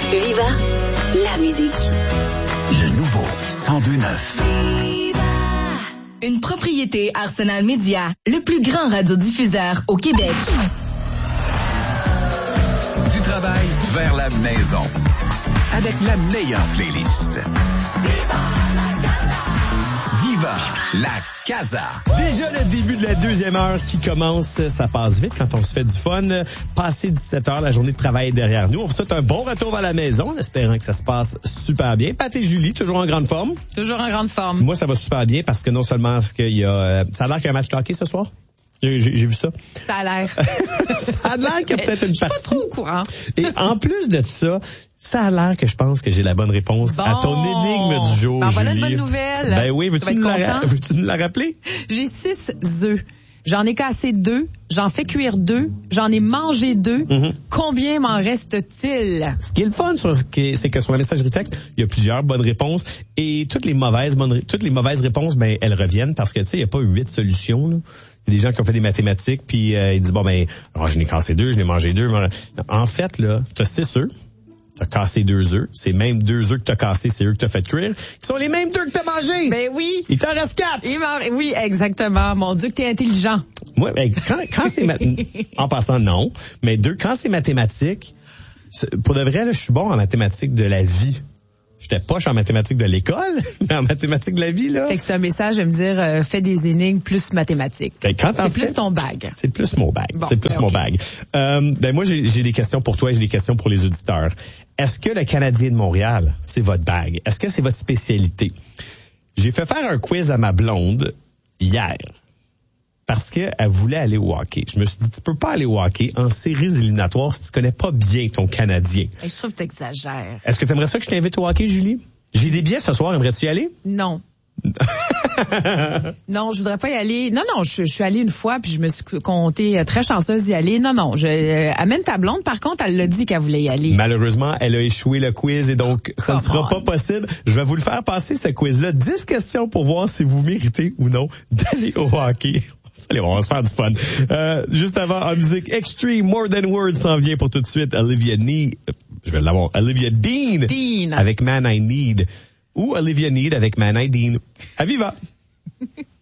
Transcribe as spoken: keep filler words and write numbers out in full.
Viva, la musique. Le nouveau cent deux neuf. Une propriété Arsenal Média, le plus grand radiodiffuseur au Québec. Du travail vers la maison. Avec la meilleure playlist. Viva la Casa. Déjà le début de la deuxième heure qui commence, ça passe vite quand on se fait du fun. Passé dix-sept heures, la journée de travail est derrière nous. On vous souhaite un bon retour à la maison, en espérant que ça se passe super bien. Pat et Julie, toujours en grande forme? Toujours en grande forme. Moi, ça va super bien parce que non seulement est-ce qu'il y a... Euh, ça a l'air qu'il y a un match de hockey ce soir? J'ai, j'ai vu ça. Ça a l'air. Ça a l'air qu'il y a peut-être une Je suis partie. pas trop au courant. Et en plus de ça, ça a l'air que je pense que j'ai la bonne réponse Bon. à ton énigme du jour, Ben, voilà Julie. une bonne nouvelle. Ben oui, Tu veux-tu vas être nous, la, content. veux-tu nous la rappeler? J'ai six œufs. J'en ai cassé deux. J'en fais cuire deux. J'en ai mangé deux. Mm-hmm. Combien m'en reste-t-il? Ce qui est le fun, c'est que sur la messagerie texte, il y a plusieurs bonnes réponses et toutes les mauvaises bonnes, toutes les mauvaises réponses, ben elles reviennent parce que tu sais, il y a pas huit solutions. Là. Il y a des gens qui ont fait des mathématiques puis euh, ils disent bon ben, oh, je n'ai cassé deux, je n'ai mangé deux. Mais... En fait là, tu as six œufs. T'as cassé deux œufs. C'est même deux œufs que t'as cassés, c'est eux que t'as fait cuire. Qui sont les mêmes deux que t'as mangés. Ben oui. Il t'en reste quatre. Il m'en- Oui, exactement. Mon Dieu, que t'es intelligent. Moi, ben, quand, quand c'est mat- en passant, non. Mais deux, quand c'est mathématiques, c'est- pour de vrai, là, je suis bon en mathématiques de la vie. J'étais poche en mathématiques de l'école, mais en mathématiques de la vie, là. Fait que c'est un message à me dire, euh, fais des énigmes plus mathématiques. Ben, quand t'en C'est plus fais- ton bag. C'est plus mon bag. Bon, c'est plus ben, mon ok. bag. Euh, ben moi, j'ai, j'ai des questions pour toi et j'ai des questions pour les auditeurs. Est-ce que le Canadien de Montréal, c'est votre bag? Est-ce que c'est votre spécialité? J'ai fait faire un quiz à ma blonde hier parce qu'elle voulait aller au hockey. Je me suis dit, tu peux pas aller au hockey en séries éliminatoires si tu connais pas bien ton Canadien. Et je trouve que t'exagères. Est-ce que tu aimerais ça que je t'invite au hockey, Julie? J'ai des billets ce soir. Aimerais-tu y aller? Non. Non, je voudrais pas y aller. Non, non, je, je suis allée une fois puis je me suis comptée euh, très chanceuse d'y aller. Non, non, je euh, amène ta blonde. Par contre, elle l'a dit qu'elle voulait y aller. Malheureusement, elle a échoué le quiz et donc ça ne Come sera on. pas possible. Je vais vous le faire passer, ce quiz-là. dix questions pour voir si vous méritez ou non d'aller au hockey. Allez, on va se faire du fun. Euh, juste avant, en musique Extreme, More Than Words s'en vient pour tout de suite. Olivia Need, je vais l'avoir. Olivia Dean, Dean. avec Man I Need. Ou Olivia Need avec Man I Dean. À Viva!